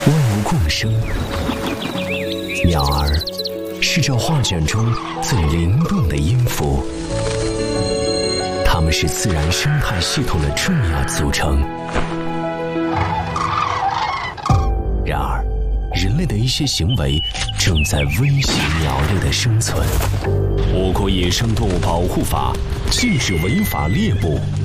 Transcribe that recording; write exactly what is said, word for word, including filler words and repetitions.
万物共生，鸟儿是这画卷中最灵动的音符，它们是自然生态系统的重要组成。然而，人类的一些行为正在威胁鸟类的生存。我国野生动物保护法禁止违法猎捕、